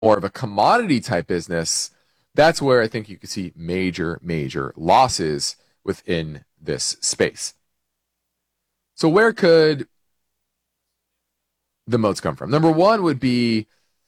more of a commodity type business, that's where I think you could see major, major losses within this space. So where could the moats come from? Number one would be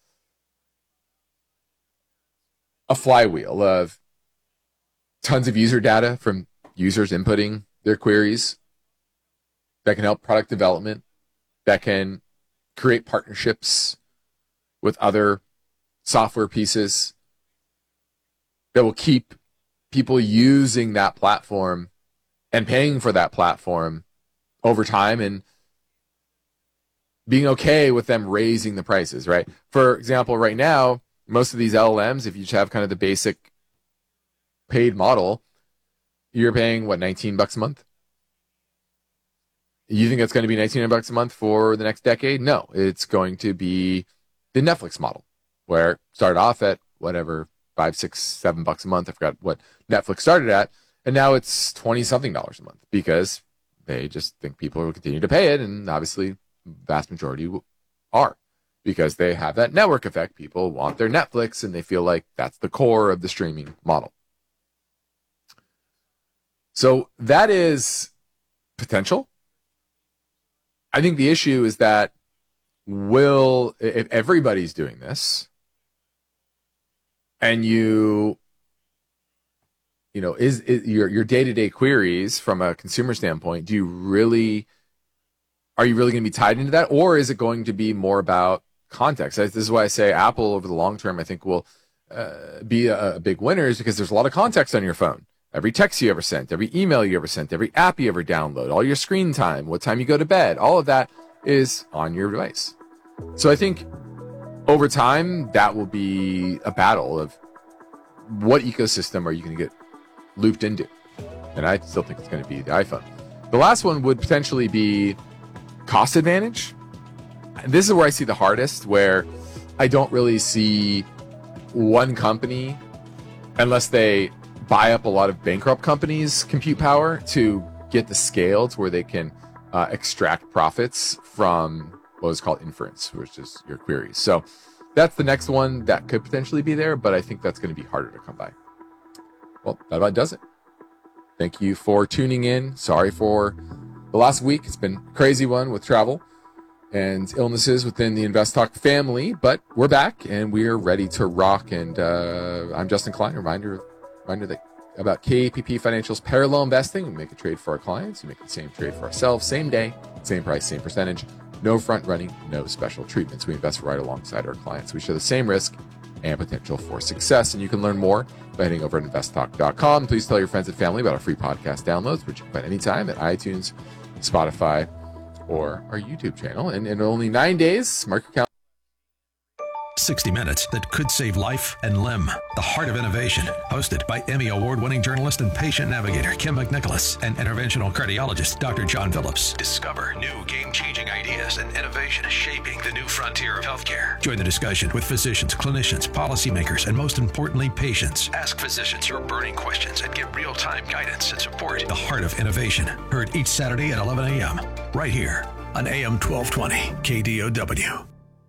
a flywheel of tons of user data from users inputting their queries that can help product development, that can create partnerships with other software pieces, that will keep people using that platform and paying for that platform over time and being okay with them raising the prices, right? For example, right now, most of these LLMs, if you just have kind of the basic paid model, you're paying, what, $19 a month? You think it's going to be $19 a month for the next decade? No, it's going to be the Netflix model, where it started off at whatever, $5, $6, $7 a month. I forgot what Netflix started at. And now it's $20-something a month because they just think people will continue to pay it. And obviously, vast majority are, because they have that network effect. People want their Netflix and they feel like that's the core of the streaming model. So that is potential. I think the issue is that if everybody's doing this and is your day-to-day queries from a consumer standpoint, are you really going to be tied into that? Or is it going to be more about context? This is why I say Apple over the long term, I think will be a big winner, is because there's a lot of context on your phone. Every text you ever sent, every email you ever sent, every app you ever download, all your screen time, what time you go to bed, all of that is on your device. So I think over time, that will be a battle of what ecosystem are you going to get looped into? And I still think it's going to be the iPhone. The last one would potentially be cost advantage. This is where I see the hardest, where I don't really see one company, unless they buy up a lot of bankrupt companies' compute power to get the scale to where they can extract profits from what is called inference, which is your queries. So that's the next one that could potentially be there, but I think that's going to be harder to come by. Well, that about does it. Thank you for tuning in. Sorry for the last week. It's been a crazy one with travel and illnesses within the Invest Talk family, but we're back and we're ready to rock. And I'm Justin Klein. Reminder that about KPP Financial's parallel investing. We make a trade for our clients. We make the same trade for ourselves. Same day, same price, same percentage. No front running, no special treatments. We invest right alongside our clients. We share the same risk and potential for success. And you can learn more by heading over at investtalk.com. Please tell your friends and family about our free podcast downloads, which you can find anytime at iTunes, Spotify, or our YouTube channel. And in only 9 days, mark your calendar. 60 Minutes that could save life and limb. The Heart of Innovation. Hosted by Emmy Award-winning journalist and patient navigator Kim McNicholas and interventional cardiologist Dr. John Phillips. Discover new game-changing ideas and innovation shaping the new frontier of healthcare. Join the discussion with physicians, clinicians, policymakers, and most importantly, patients. Ask physicians your burning questions and get real-time guidance and support. The Heart of Innovation. Heard each Saturday at 11 a.m. right here on AM 1220 KDOW.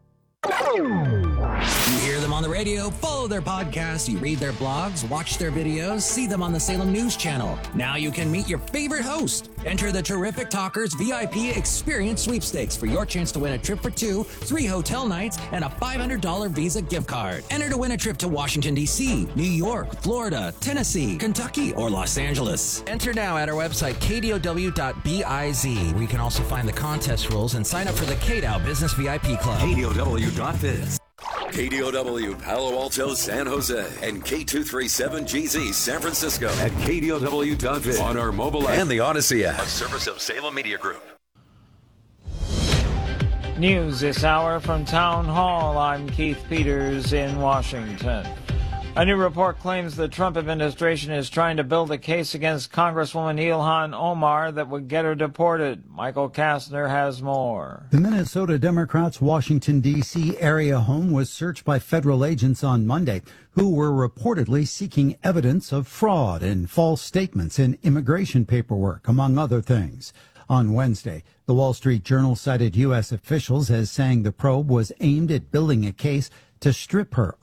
You hear them on the radio, follow their podcasts, you read their blogs, watch their videos, see them on the Salem News Channel. Now you can meet your favorite host. Enter the Terrific Talkers VIP Experience Sweepstakes for your chance to win a trip for 2, 3 hotel nights, and a $500 Visa gift card. Enter to win a trip to Washington, D.C., New York, Florida, Tennessee, Kentucky, or Los Angeles. Enter now at our website, kdow.biz, where you can also find the contest rules and sign up for the KDOW Business VIP Club. KDOW.biz. KDOW Palo Alto, San Jose, and K237GZ San Francisco at KDOW.biz on our mobile app and the Odyssey app, a service of Salem Media Group. News this hour from Town Hall. I'm Keith Peters in Washington. A new report claims the Trump administration is trying to build a case against Congresswoman Ilhan Omar that would get her deported. Michael Kastner has more. The Minnesota Democrats' Washington, D.C. area home was searched by federal agents on Monday, who were reportedly seeking evidence of fraud and false statements in immigration paperwork, among other things. On Wednesday, the Wall Street Journal cited U.S. officials as saying the probe was aimed at building a case to strip her